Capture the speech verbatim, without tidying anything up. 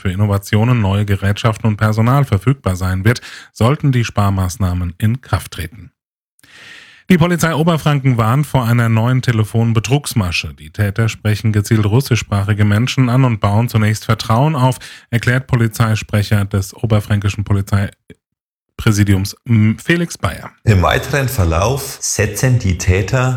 für Innovationen, neue Gerätschaften und Personal verfügbar sein wird, sollten die Sparmaßnahmen in Kraft treten. Die Polizei Oberfranken warnt vor einer neuen Telefonbetrugsmasche. Die Täter sprechen gezielt russischsprachige Menschen an und bauen zunächst Vertrauen auf, erklärt Polizeisprecher des oberfränkischen Polizeipräsidiums Felix Bayer. Im weiteren Verlauf setzen die Täter